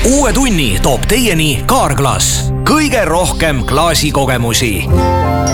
uue tunni toob teieni Carglass, kõige rohkem klaasikogemusi.